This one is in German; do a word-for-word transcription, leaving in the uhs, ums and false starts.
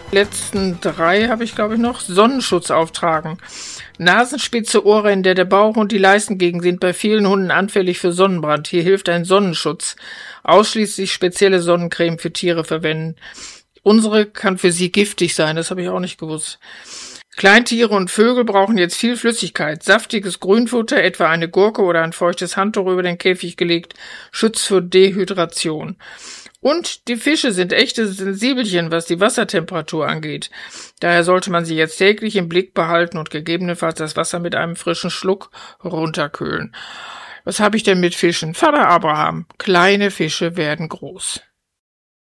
Letzten drei habe ich, glaube ich, noch. Sonnenschutz auftragen. Nasenspitze, Ohrränder, der Bauch und die Leistengegend sind bei vielen Hunden anfällig für Sonnenbrand. Hier hilft ein Sonnenschutz. Ausschließlich spezielle Sonnencreme für Tiere verwenden. Unsere kann für sie giftig sein, das habe ich auch nicht gewusst. Kleintiere und Vögel brauchen jetzt viel Flüssigkeit. Saftiges Grünfutter, etwa eine Gurke oder ein feuchtes Handtuch über den Käfig gelegt, schützt vor Dehydration. Und die Fische sind echte Sensibelchen, was die Wassertemperatur angeht. Daher sollte man sie jetzt täglich im Blick behalten und gegebenenfalls das Wasser mit einem frischen Schluck runterkühlen. Was habe ich denn mit Fischen? Vater Abraham, kleine Fische werden groß.